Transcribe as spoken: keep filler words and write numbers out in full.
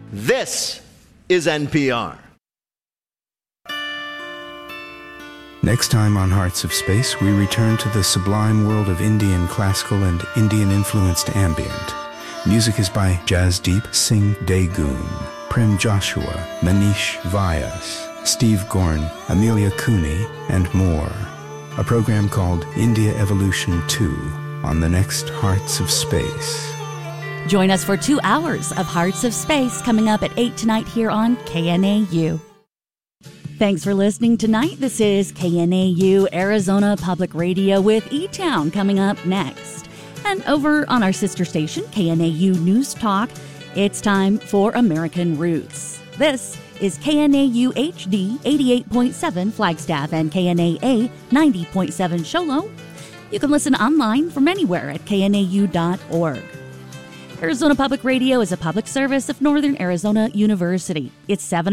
This is N P R. Next time on Hearts of Space, we return to the sublime world of Indian classical and Indian-influenced ambient. Music is by Jasdeep Singh Degun, Prem Joshua, Manish Vyas, Steve Gorn, Amelia Cooney, and more. A program called India Evolution two on the next Hearts of Space. Join us for two hours of Hearts of Space coming up at eight tonight here on K N A U. Thanks for listening tonight. This is K N A U Arizona Public Radio with E-Town coming up next. And over on our sister station, K N A U News Talk, it's time for American Roots. This is K N A U H D eighty-eight point seven Flagstaff and K N A A ninety point seven Shoalo. You can listen online from anywhere at K N A U dot org. Arizona Public Radio is a public service of Northern Arizona University. It's seven